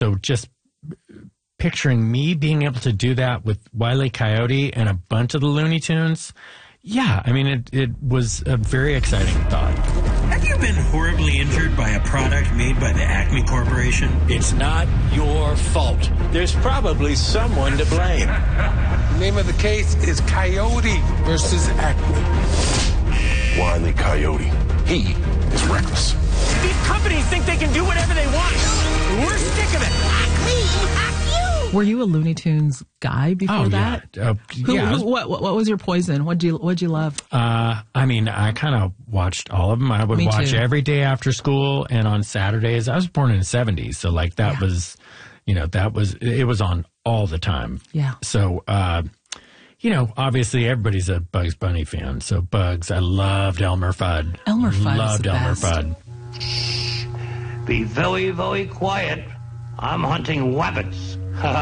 So just picturing me being able to do that with Wile E. Coyote and a bunch of the Looney Tunes, yeah, I mean, it was a very exciting thought. Have you been horribly injured by a product made by the Acme Corporation? It's not your fault. There's probably someone to blame. The name of the case is Coyote versus Acme. Wile E. Coyote. He is reckless. These companies think they can do whatever they want. We're sick of it. Were you a Looney Tunes guy before that? Yeah. What was your poison? What'd you love? I mean, I kind of watched all of them. I would Me watch too. every day after school and on Saturdays. I was born in the 70s, so like that was, it was on all the time. Yeah. So, obviously everybody's a Bugs Bunny fan. So Bugs, I loved Elmer Fudd. Elmer Fudd Loved is the Elmer best. Fudd. Be very, very quiet. I'm hunting rabbits.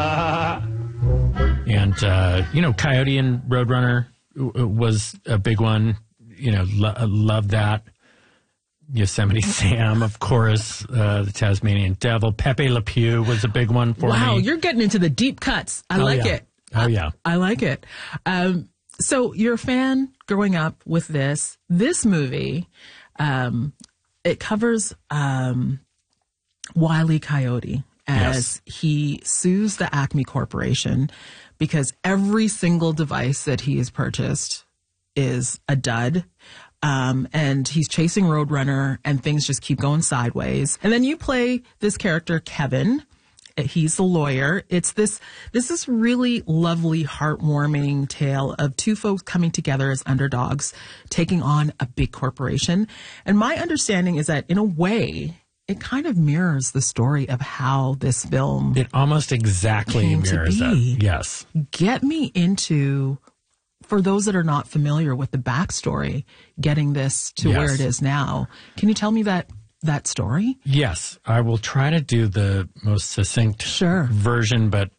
And, Coyote and Roadrunner was a big one. Loved that. Yosemite Sam, of course, the Tasmanian Devil. Pepe Le Pew was a big one for me. Wow, you're getting into the deep cuts. I like yeah. it. Oh, yeah. I like it. So you're a fan growing up with this. This movie, it covers Wile E. Coyote as he sues the Acme Corporation because every single device that he has purchased is a dud. And he's chasing Roadrunner and things just keep going sideways. And then you play this character, Kevin. He's the lawyer. This is really lovely, heartwarming tale of two folks coming together as underdogs, taking on a big corporation. And my understanding is that in a way, it kind of mirrors the story of how this film It almost exactly came to mirrors that. be. Yes. Get me into, for those that are not familiar with the backstory, getting this to where it is now. Can you tell me that story? Yes. I will try to do the most succinct version, but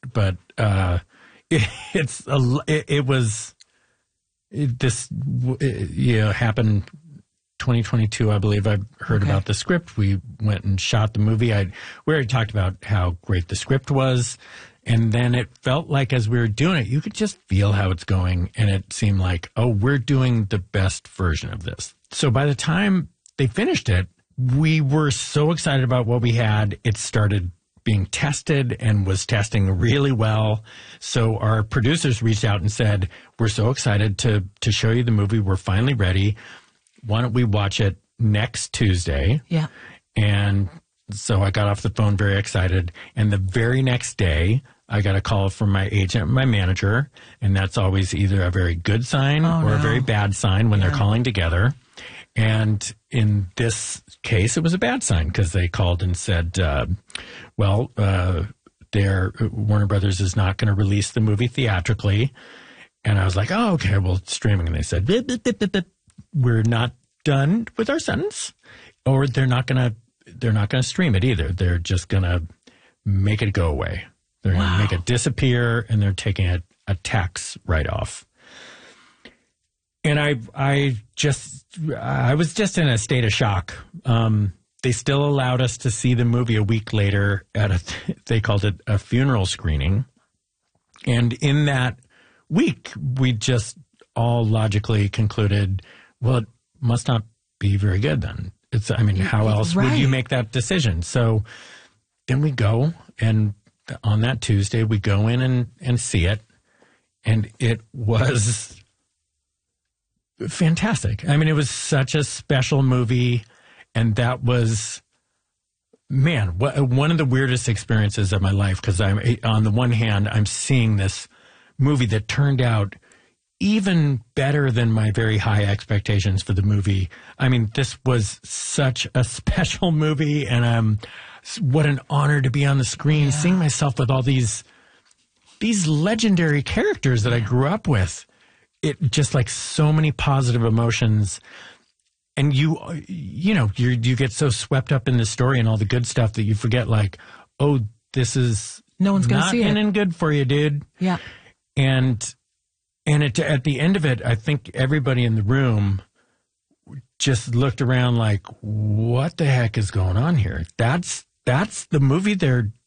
happened 2022, I believe. I heard about the script. We went and shot the movie. We already talked about how great the script was. And then it felt like as we were doing it, you could just feel how it's going. And it seemed like, oh, we're doing the best version of this. So by the time they finished it, we were so excited about what we had. It started being tested and was testing really well. So our producers reached out and said, we're so excited to show you the movie. We're finally ready. Why don't we watch it next Tuesday? Yeah. And so I got off the phone very excited. And the very next day, I got a call from my agent, my manager. And that's always either a very good sign or a very bad sign when they're calling together. And in this case, it was a bad sign because they called and said, Warner Brothers is not going to release the movie theatrically. And I was like, oh, okay, well, streaming. And they said, we're not done with our sentence, or they're not going to stream it either. They're just going to make it go away. They're going to make it disappear, and they're taking a tax write-off. And I was just in a state of shock. They still allowed us to see the movie a week later at they called it a funeral screening. And in that week, we just all logically concluded, well, it must not be very good then. How else would you make that decision? So then we go, and on that Tuesday, we go in and see it. And it was fantastic. I mean, it was such a special movie. And that was, man, one of the weirdest experiences of my life. Because on the one hand, I'm seeing this movie that turned out even better than my very high expectations for the movie. I mean, this was such a special movie, and what an honor to be on the screen, seeing myself with all these legendary characters that I grew up with. It just like so many positive emotions, and you get so swept up in the story and all the good stuff that you forget, like, oh, this is no one's going to see it. Not ending good for you, dude. Yeah, and at the end of it, I think everybody in the room just looked around like, what the heck is going on here? That's the movie they're